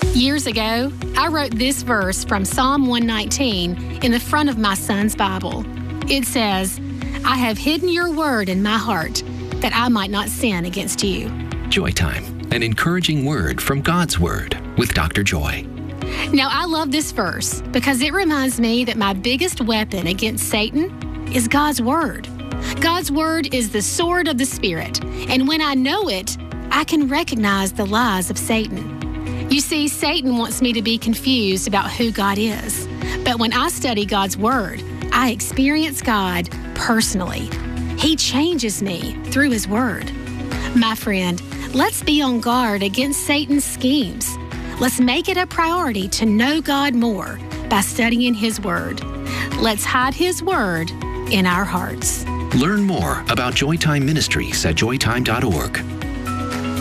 Years ago, I wrote this verse from Psalm 119 in the front of my son's Bible. It says, "I have hidden your word in my heart, that I might not sin against you." Joy Time, an encouraging word from God's Word with Dr. Joy. Now, I love this verse because it reminds me that my biggest weapon against Satan is God's Word. God's Word is the sword of the Spirit, and when I know it, I can recognize the lies of Satan. You see, Satan wants me to be confused about who God is. But when I study God's Word, I experience God personally. He changes me through His Word. My friend, let's be on guard against Satan's schemes. Let's make it a priority to know God more by studying His Word. Let's hide His Word in our hearts. Learn more about Joy Time Ministries at joytime.org.